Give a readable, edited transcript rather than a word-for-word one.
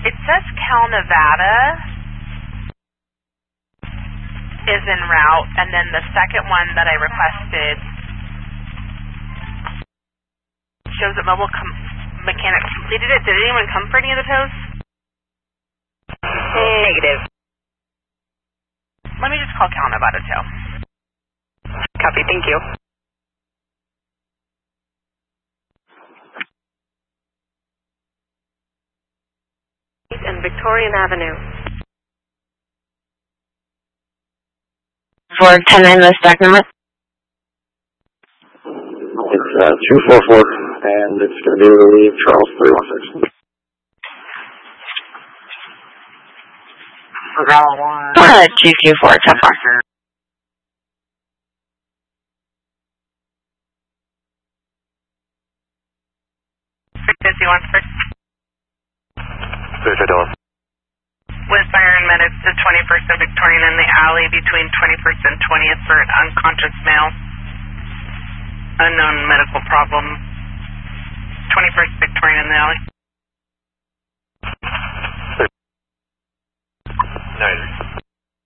It says Cal Nevada is en route, and then the second one that I requested shows that mobile mechanics completed it. Did anyone come for any of the tows? Negative. Let me just call Cal Nevada tow. Copy, thank you. And Victorian Avenue. For 10-9 the stack number? It's 244, and it's going to be relieved Charles 316. Go ahead, 224 so far. With fire and medics to 21st and Victorian in the alley between 21st and 20th for an unconscious male. Unknown medical problem. 21st Victorian in the alley.